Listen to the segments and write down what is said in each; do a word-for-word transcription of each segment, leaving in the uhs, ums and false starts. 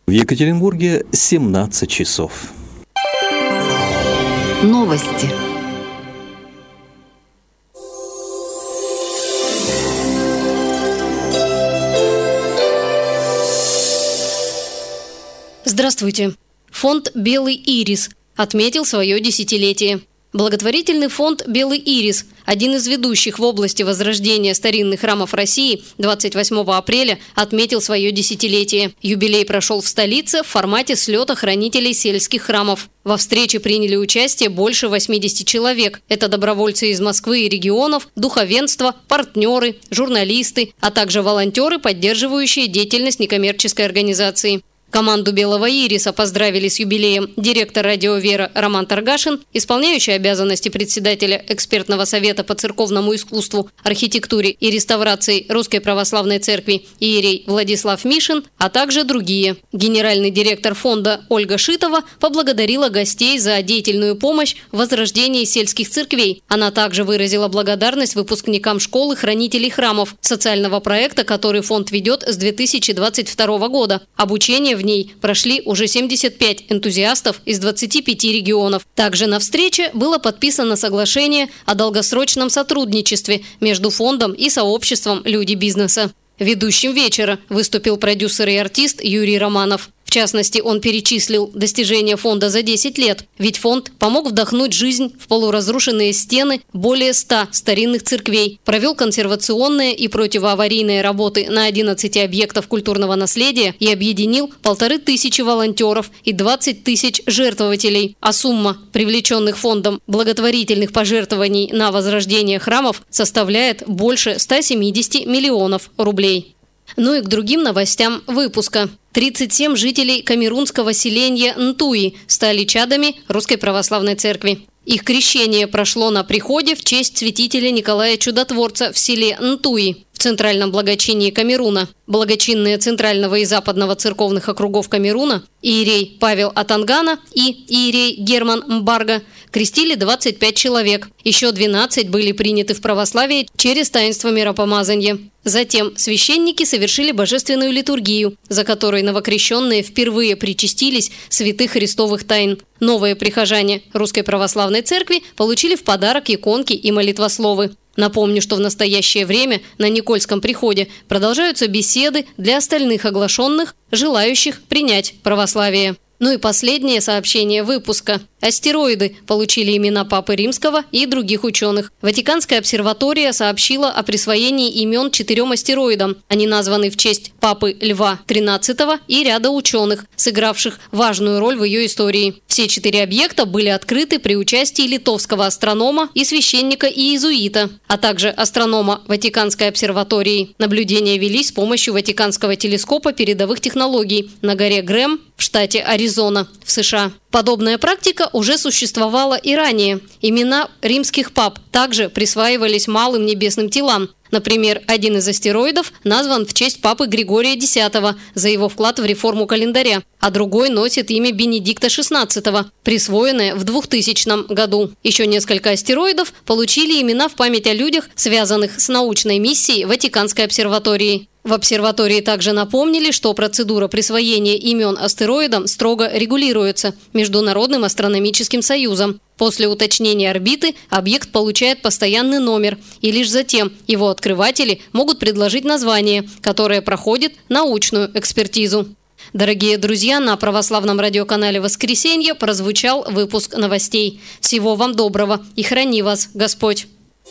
В Екатеринбурге семнадцать часов. Новости. Здравствуйте. Фонд «Белый ирис» отметил свое десятилетие. Благотворительный фонд «Белый ирис», один из ведущих в области возрождения старинных храмов России, двадцать восьмого апреля отметил свое десятилетие. Юбилей прошел в столице в формате слета хранителей сельских храмов. Во встрече приняли участие больше восьмидесяти человек. Это добровольцы из Москвы и регионов, духовенство, партнеры, журналисты, а также волонтеры, поддерживающие деятельность некоммерческой организации. Команду «Белого ириса» поздравили с юбилеем директор радио «Вера» Роман Таргашин, исполняющий обязанности председателя экспертного совета по церковному искусству, архитектуре и реставрации Русской Православной Церкви иерей Владислав Мишин, а также другие. Генеральный директор фонда Ольга Шитова поблагодарила гостей за деятельную помощь в возрождении сельских церквей. Она также выразила благодарность выпускникам школы хранителей храмов, социального проекта, который фонд ведет с две тысячи двадцать второго года. Обучение в ней прошли уже семьдесят пять энтузиастов из двадцати пяти регионов. Также на встрече было подписано соглашение о долгосрочном сотрудничестве между фондом и сообществом «Люди бизнеса». Ведущим вечера выступил продюсер и артист Юрий Романов. В частности, он перечислил достижения фонда за десять лет, ведь фонд помог вдохнуть жизнь в полуразрушенные стены более ста старинных церквей, провел консервационные и противоаварийные работы на одиннадцати объектах культурного наследия и объединил полторы тысячи волонтеров и двадцать тысяч жертвователей. А сумма привлеченных фондом благотворительных пожертвований на возрождение храмов составляет больше ста семидесяти миллионов рублей. Ну и к другим новостям выпуска. тридцать семь жителей камерунского селения Нтуи стали чадами Русской Православной Церкви. Их крещение прошло на приходе в честь святителя Николая Чудотворца в селе Нтуи в центральном благочинии Камеруна. Благочинные Центрального и Западного церковных округов Камеруна иерей Павел Атангана и иерей Герман Мбарга крестили двадцать пять человек. Еще двенадцать были приняты в православие через таинство миропомазания. Затем священники совершили божественную литургию, за которой новокрещенные впервые причастились святых христовых тайн. Новые прихожане Русской Православной Церкви получили в подарок иконки и молитвословы. Напомню, что в настоящее время на Никольском приходе продолжаются беседы для остальных оглашенных, желающих принять православие. Ну и последнее сообщение выпуска. Астероиды получили имена Папы Римского и других ученых. Ватиканская обсерватория сообщила о присвоении имен четырем астероидам. Они названы в честь Папы Льва тринадцатого и ряда ученых, сыгравших важную роль в ее истории. Все четыре объекта были открыты при участии литовского астронома и священника иезуита, а также астронома Ватиканской обсерватории. Наблюдения велись с помощью Ватиканского телескопа передовых технологий на горе Грэм в штате Аризона в США. Подобная практика уже существовала и ранее. Имена римских пап также присваивались малым небесным телам. Например, один из астероидов назван в честь папы Григория Десятого за его вклад в реформу календаря, а другой носит имя Бенедикта Шестнадцатого, присвоенное в двухтысячном году. Еще несколько астероидов получили имена в память о людях, связанных с научной миссией Ватиканской обсерватории. В обсерватории также напомнили, что процедура присвоения имен астероидам строго регулируется Международным астрономическим союзом. После уточнения орбиты объект получает постоянный номер, и лишь затем его открыватели могут предложить название, которое проходит научную экспертизу. Дорогие друзья, на православном радиоканале «Воскресенье» прозвучал выпуск новостей. Всего вам доброго и храни вас Господь!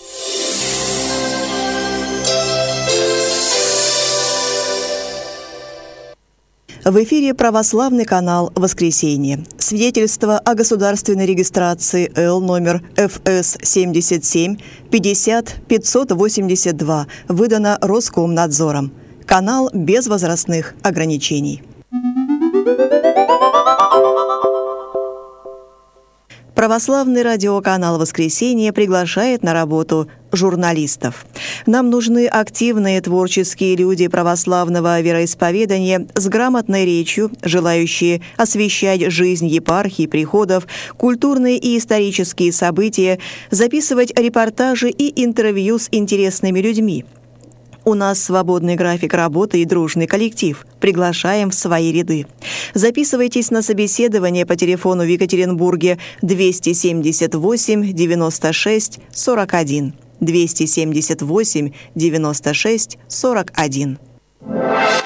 В эфире православный канал «Воскресенье». Свидетельство о государственной регистрации Л номер Ф С семьдесят семь пятьдесят пятьсот восемьдесят два выдано Роскомнадзором. Канал без возрастных ограничений. Православный радиоканал «Воскресенье» приглашает на работу журналистов. Нам нужны активные творческие люди православного вероисповедания с грамотной речью, желающие освещать жизнь епархий, приходов, культурные и исторические события, записывать репортажи и интервью с интересными людьми. У нас свободный график работы и дружный коллектив. Приглашаем в свои ряды. Записывайтесь на собеседование по телефону в Екатеринбурге двести семьдесят восемь девяносто шесть сорок один. двести семьдесят восемь девяносто шесть сорок один.